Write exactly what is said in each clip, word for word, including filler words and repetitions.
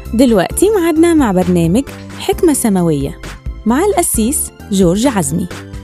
دلوقتي معادنا مع برنامج حكمة سماوية مع القسيس جورج عزمي.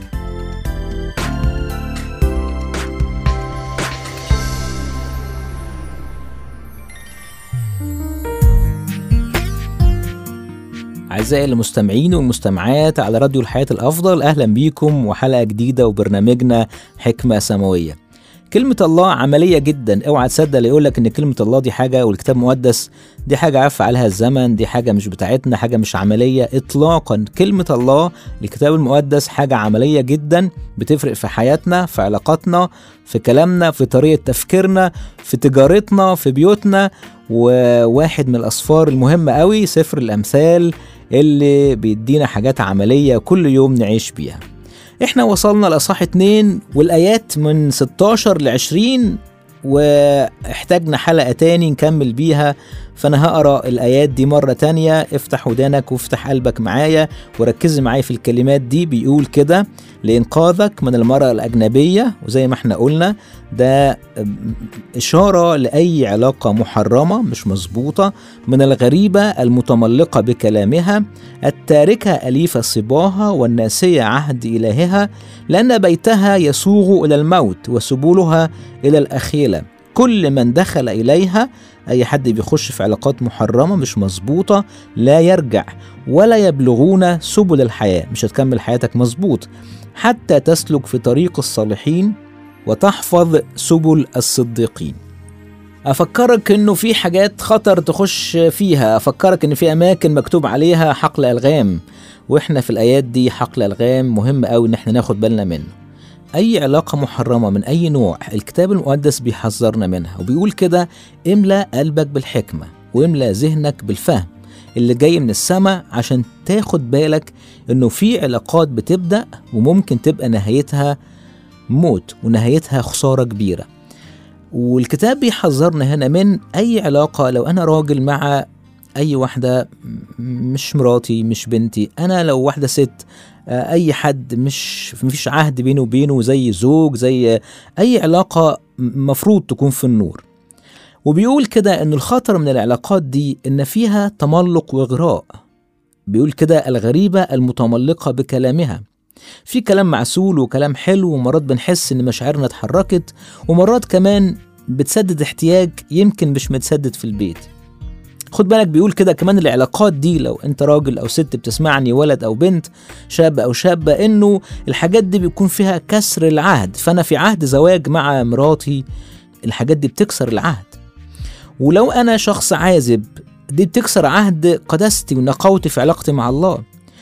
أعزائي المستمعين والمستمعات على راديو الحياة الأفضل، أهلا بيكم وحلقة جديدة وبرنامجنا حكمة سماوية. كلمة الله عملية جدا، اوعى تصدق اللي يقولك ان كلمة الله دي حاجة والكتاب المقدس دي حاجة عفى عليها الزمن، دي حاجة مش بتاعتنا، حاجة مش عملية اطلاقا. كلمة الله الكتاب المقدس حاجة عملية جدا، بتفرق في حياتنا، في علاقاتنا، في كلامنا، في طريقة تفكيرنا، في تجارتنا، في بيوتنا. وواحد من الأسفار المهمة قوي سفر الأمثال اللي بيدينا حاجات عملية كل يوم نعيش بيها. احنا وصلنا لأصحاح اتنين والآيات من ستاشر لعشرين، واحتاجنا حلقة تاني نكمل بيها، فأنا هقرأ الآيات دي مرة تانية. افتح ودانك وافتح قلبك معايا وركز معايا في الكلمات دي. بيقول كده: لإنقاذك من المرأة الأجنبية، وزي ما احنا قلنا ده إشارة لأي علاقة محرمة مش مظبوطة، من الغريبة المتملقة بكلامها، التاركة أليف صباها والناسية عهد إلهها، لأن بيتها يسوغ إلى الموت وسبولها إلى الأخيلة. كل من دخل إليها، أي حد بيخش في علاقات محرمة مش مظبوطة، لا يرجع ولا يبلغون سبل الحياة. مش هتكمل حياتك مظبوط حتى تسلك في طريق الصالحين وتحفظ سبل الصديقين. أفكرك إنه في حاجات خطر تخش فيها، أفكرك إن في أماكن مكتوب عليها حقل ألغام، وإحنا في الآيات دي حقل ألغام مهم أوي إن إحنا ناخد بالنا منه. أي علاقة محرمة من أي نوع الكتاب المقدس بيحذرنا منها، وبيقول كده: املأ قلبك بالحكمة واملأ ذهنك بالفهم اللي جاي من السماء، عشان تاخد بالك إنه في علاقات بتبدأ وممكن تبقى نهايتها موت ونهايتها خسارة كبيرة. والكتاب بيحذرنا هنا من أي علاقة. لو أنا راجل مع أي واحدة مش مراتي مش بنتي، أنا لو واحدة ست، أي حد مش مفيش عهد بينه وبينه زي زوج، زي أي علاقة مفروض تكون في النور. وبيقول كده إن الخطر من العلاقات دي إن فيها تملق وغراء. بيقول كده: الغريبة المتملقة بكلامها. في كلام معسول وكلام حلو، ومرات بنحس إن مشاعرنا اتحركت، ومرات كمان بتسدد احتياج يمكن مش متسدد في البيت. خد بالك بيقول كده كمان العلاقات دي، لو انت راجل او ست بتسمعني، ولد او بنت، شاب او شابة، انه الحاجات دي بيكون فيها كسر العهد. فانا في عهد زواج مع مراتي، الحاجات دي بتكسر العهد. ولو انا شخص عازب، دي بتكسر عهد قداستي ونقاوتي في علاقتي مع الله.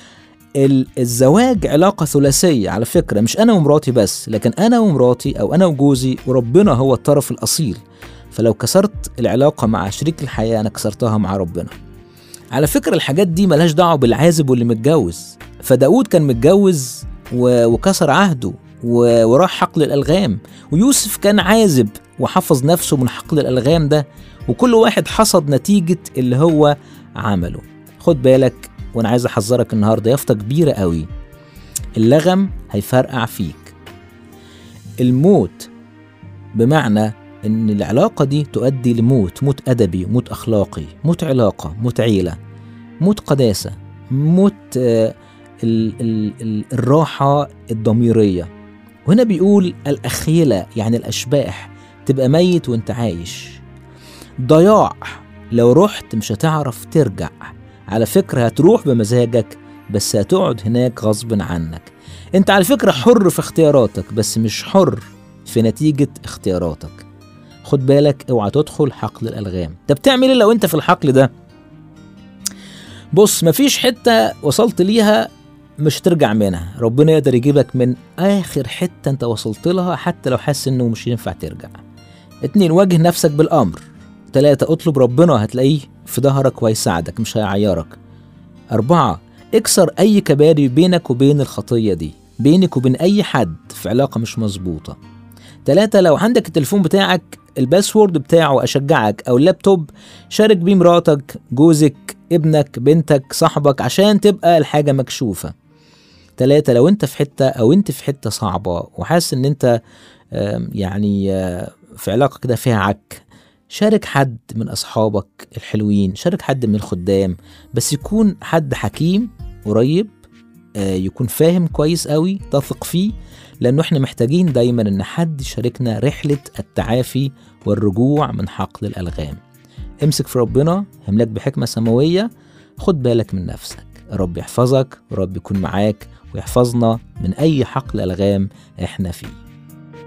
الزواج علاقة ثلاثية على فكرة، مش انا ومراتي بس، لكن انا ومراتي او انا وجوزي، وربنا هو الطرف الاصيل. فلو كسرت العلاقة مع شريك الحياة، أنا كسرتها مع ربنا. على فكرة الحاجات دي ملهاش دعوة بالعازب واللي متجوز. فداود كان متجوز وكسر عهده وراح حقل الألغام، ويوسف كان عازب وحفظ نفسه من حقل الألغام ده، وكل واحد حصد نتيجة اللي هو عمله. خد بالك، وأنا عايز أحذرك النهاردة يافطة كبيرة قوي: اللغم هيفرقع فيك. الموت بمعنى إن العلاقة دي تؤدي لموت، موت أدبي، موت أخلاقي، موت علاقة، موت عيلة، موت قداسة، موت آه ال ال ال الراحة الضميرية. وهنا بيقول الأخيلة، يعني الأشباح، تبقى ميت وانت عايش. ضياع، لو رحت مش هتعرف ترجع. على فكرة هتروح بمزاجك، بس هتقعد هناك غصب عنك. انت على فكرة حر في اختياراتك، بس مش حر في نتيجة اختياراتك. خد بالك، اوعى تدخل حقل الألغام. طب بتعمل ايه لو انت في الحقل ده؟ بص، مفيش حتة وصلت ليها مش ترجع منها. ربنا يقدر يجيبك من آخر حتة انت وصلت لها، حتى لو حاسس انه مش ينفع ترجع. اتنين، واجه نفسك بالأمر. تلاتة، اطلب ربنا، هتلاقيه في ظهرك ويساعدك، مش هيعيرك. أربعة، اكسر أي كباري بينك وبين الخطية دي، بينك وبين أي حد في علاقة مش مظبوطة. تلاتة، لو عندك التليفون بتاعك الباسورد بتاعه أشجعك، أو اللابتوب، شارك بيه مراتك، جوزك، ابنك، بنتك، صاحبك، عشان تبقى الحاجة مكشوفة. تلاتة، لو انت في حتة أو انت في حتة صعبة وحاسس ان انت يعني في علاقة كده فيها عك، شارك حد من أصحابك الحلوين، شارك حد من الخدام، بس يكون حد حكيم قريب، يكون فاهم كويس قوي، تثق فيه، لأنه احنا محتاجين دايما ان حد يشاركنا رحلة التعافي والرجوع من حقل الألغام. امسك في ربنا، هملك بحكمة سماوية، خد بالك من نفسك. رب يحفظك ورب يكون معاك ويحفظنا من أي حقل ألغام احنا فيه.